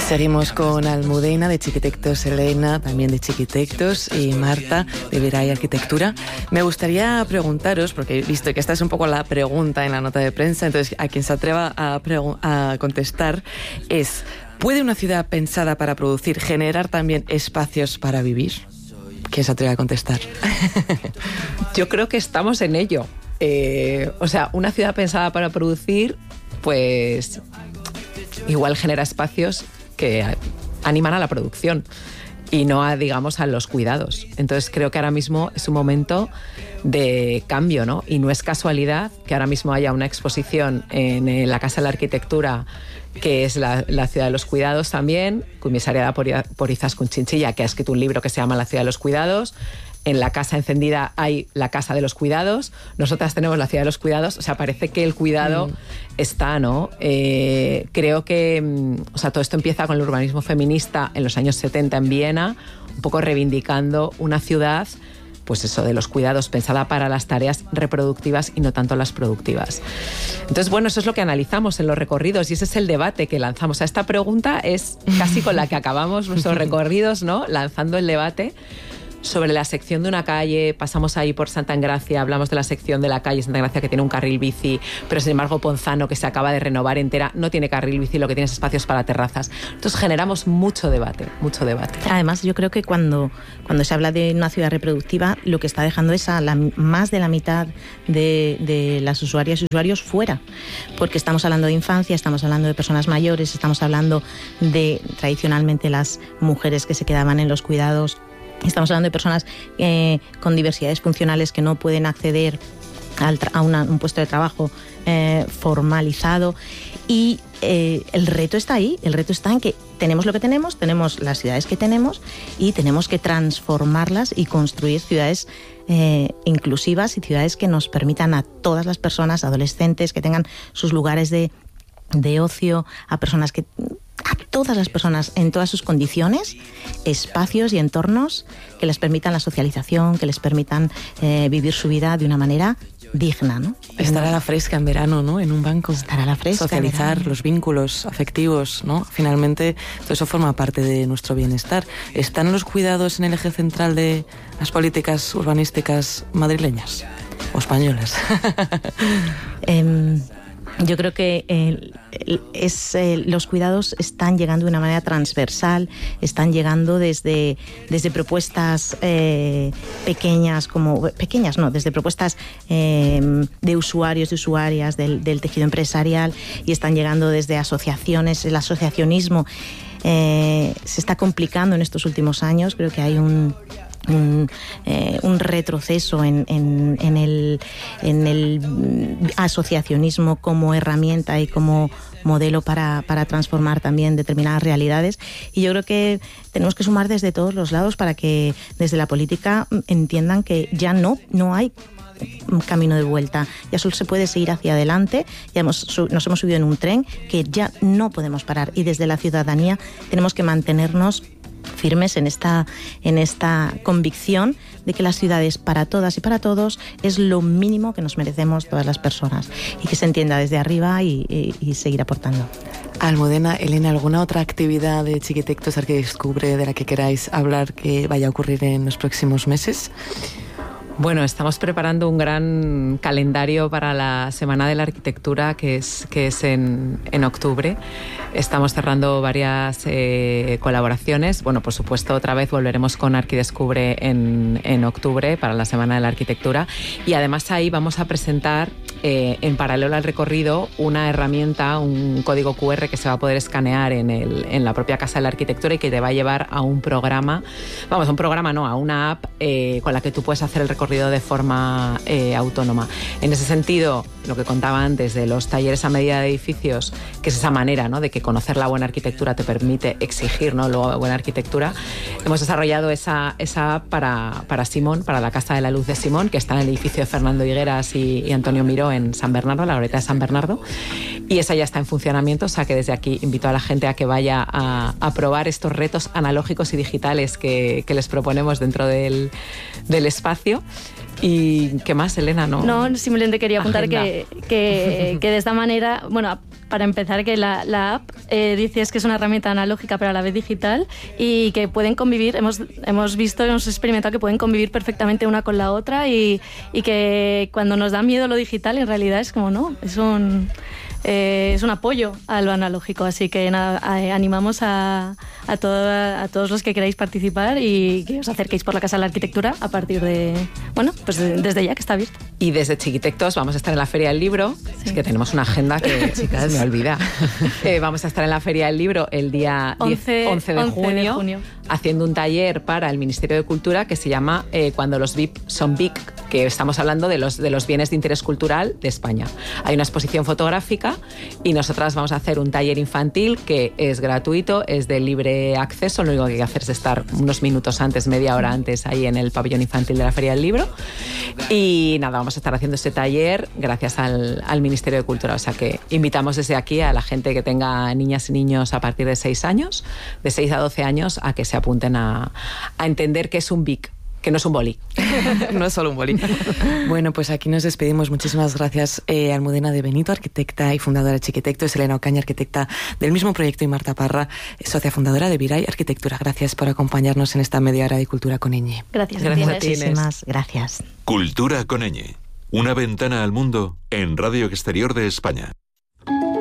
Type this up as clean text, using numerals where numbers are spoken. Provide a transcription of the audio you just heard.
Seguimos con Almudena de Chiquitectos, Elena también de Chiquitectos y Marta de Viray Arquitectura. Me gustaría preguntaros, porque he visto que esta es un poco la pregunta en la nota de prensa, entonces a quien se atreva a contestar es: ¿puede una ciudad pensada para producir generar también espacios para vivir? ¿Quién se atreve a contestar? Yo creo que estamos en ello. Una ciudad pensada para producir, pues igual genera espacios que animan a la producción y no a los cuidados. Entonces creo que ahora mismo es un momento de cambio, ¿no? Y no es casualidad que ahora mismo haya una exposición en la Casa de la Arquitectura, que es la ciudad de los cuidados también, comisariada por Izaskun Chinchilla, que ha escrito un libro que se llama La ciudad de los cuidados. En la Casa Encendida hay la Casa de los Cuidados. Nosotras tenemos la ciudad de los cuidados. O sea, parece que el cuidado está, ¿no? Creo que todo esto empieza con el urbanismo feminista en los años 70 en Viena, un poco reivindicando una ciudad, pues eso, de los cuidados, pensada para las tareas reproductivas y no tanto las productivas. Entonces, bueno, eso es lo que analizamos en los recorridos y ese es el debate que lanzamos. Esta pregunta es casi con la que acabamos nuestros recorridos, ¿no? Lanzando el debate sobre la sección de una calle. Pasamos ahí por Santa Engracia, hablamos de la sección de la calle Santa Engracia que tiene un carril bici, pero sin embargo Ponzano, que se acaba de renovar entera, no tiene carril bici, lo que tiene es espacios para terrazas. Entonces generamos mucho debate. Además, yo creo que cuando se habla de una ciudad reproductiva, lo que está dejando es a más de la mitad de las usuarias y usuarios fuera, porque estamos hablando de infancia, estamos hablando de personas mayores, estamos hablando de tradicionalmente las mujeres que se quedaban en los cuidados. Estamos hablando de personas con diversidades funcionales que no pueden acceder a un puesto de trabajo formalizado y el reto está ahí, el reto está en que tenemos lo que tenemos las ciudades que tenemos y tenemos que transformarlas y construir ciudades inclusivas y ciudades que nos permitan a todas las personas, adolescentes, que tengan sus lugares de ocio, a todas las personas en todas sus condiciones, espacios y entornos que les permitan la socialización, que les permitan vivir su vida de una manera digna, ¿no? Estar a la fresca en verano, ¿no? En un banco. Estar a la fresca. Socializar, los vínculos afectivos, ¿no? Finalmente, todo eso forma parte de nuestro bienestar. ¿Están los cuidados en el eje central de las políticas urbanísticas madrileñas o españolas? Yo creo que los cuidados están llegando de una manera transversal, están llegando desde propuestas desde propuestas de usuarios, de usuarias del tejido empresarial, y están llegando desde asociaciones. El asociacionismo se está complicando en estos últimos años. Creo que hay un retroceso en el asociacionismo como herramienta y como modelo para transformar también determinadas realidades, y yo creo que tenemos que sumar desde todos los lados para que desde la política entiendan que ya no hay un camino de vuelta, ya solo se puede seguir hacia adelante. Ya nos hemos subido en un tren que ya no podemos parar, y desde la ciudadanía tenemos que mantenernos firmes en esta convicción de que las ciudades para todas y para todos es lo mínimo que nos merecemos todas las personas, y que se entienda desde arriba y seguir aportando. Almudena, Elena, ¿alguna otra actividad de Chiquitectos Arquidescubre de la que queráis hablar que vaya a ocurrir en los próximos meses? Bueno, estamos preparando un gran calendario para la Semana de la Arquitectura que es en octubre. Estamos cerrando varias colaboraciones. Bueno, por supuesto, otra vez volveremos con Arquidescubre en octubre para la Semana de la Arquitectura, y además ahí vamos a presentar en paralelo al recorrido una herramienta, un código QR que se va a poder escanear en la propia Casa de la Arquitectura y que te va a llevar a un programa, a una app con la que tú puedes hacer el recorrido de forma autónoma. En ese sentido, lo que contaba antes de los talleres a medida de edificios, que es esa manera, ¿no?, de que conocer la buena arquitectura te permite exigir, ¿no?, la buena arquitectura. Hemos desarrollado esa app para Simón, para la Casa de la Luz de Simón, que está en el edificio de Fernando Higueras y Antonio Miró en San Bernardo, la Glorieta de San Bernardo, y esa ya está en funcionamiento. O sea que desde aquí invito a la gente a que vaya a probar estos retos analógicos y digitales que les proponemos dentro del espacio. ¿Y qué más, Elena? No, simplemente quería apuntar Agenda. que de esta manera, bueno, para empezar, que la app dices que es una herramienta analógica pero a la vez digital y que pueden convivir, hemos experimentado que pueden convivir perfectamente una con la otra y que cuando nos da miedo lo digital, en realidad es como, no, es un apoyo a lo analógico, así que nada, animamos a todos los que queráis participar y que os acerquéis por la Casa de la Arquitectura a partir de, bueno, pues desde ya que está abierto. Y desde Chiquitectos vamos a estar en la Feria del Libro. Sí. Es que tenemos una agenda que, chicas, me olvida. Vamos a estar en la Feria del Libro el día 11 de junio haciendo un taller para el Ministerio de Cultura que se llama Cuando los VIP son big, que estamos hablando de los bienes de interés cultural de España. Hay una exposición fotográfica y nosotras vamos a hacer un taller infantil que es gratuito, es de libre acceso, lo único que hay que hacer es estar unos minutos antes, media hora antes, ahí en el pabellón infantil de la Feria del Libro. Y nada, vamos a estar haciendo este taller gracias al Ministerio de Cultura, o sea que invitamos desde aquí a la gente que tenga niñas y niños a partir de 6 años, de 6 a 12 años, a que se apunten a entender qué es un BIC. Que no es un boli. No es solo un boli. Bueno, pues aquí nos despedimos. Muchísimas gracias Almudena de Benito, arquitecta y fundadora de Chiquitectos, Elena Ocaña, arquitecta del mismo proyecto, y Marta Parra, socia fundadora de Viray Arquitectura. Gracias por acompañarnos en esta media hora de Cultura con Ñ. Gracias a ti. Muchísimas gracias. Cultura con Ñ. Una ventana al mundo en Radio Exterior de España.